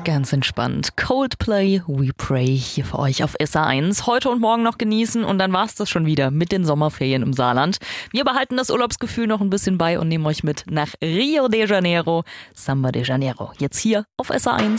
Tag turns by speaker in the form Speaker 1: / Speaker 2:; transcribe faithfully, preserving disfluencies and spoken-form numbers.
Speaker 1: Ganz entspannt. Coldplay, We Pray hier für euch auf S R eins. Heute und morgen noch genießen und dann war's das schon wieder mit den Sommerferien im Saarland. Wir behalten das Urlaubsgefühl noch ein bisschen bei und nehmen euch mit nach Rio de Janeiro. Samba de Janeiro. Jetzt hier auf S R eins.